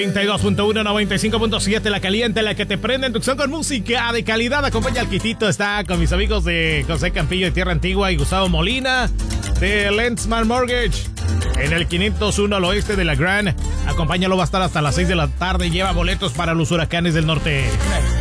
92.1, 95.7, la caliente, la que te prende en Tucson con música de calidad. Acompaña al Quitito, está con mis amigos de José Campillo de Tierra Antigua y Gustavo Molina de Lensman Mortgage en el 501 al oeste de la Grand. Acompáñalo, va a estar hasta las 6 de la tarde. Lleva boletos para los huracanes del norte.